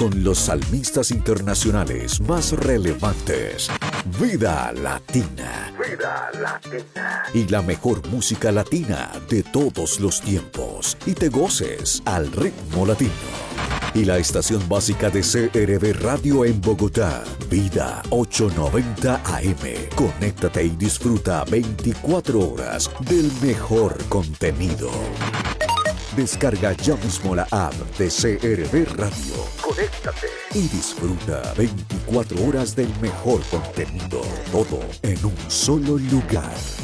con los salmistas internacionales más relevantes. Vida Latina. Vida Latina. Y la mejor música latina de todos los tiempos. Y te goces al ritmo latino. Y la estación básica de CRB Radio en Bogotá, Vida 890 AM. Conéctate y disfruta 24 horas del mejor contenido. Descarga ya mismo la app de CRB Radio. Conéctate y disfruta 24 horas del mejor contenido. Todo en un solo lugar.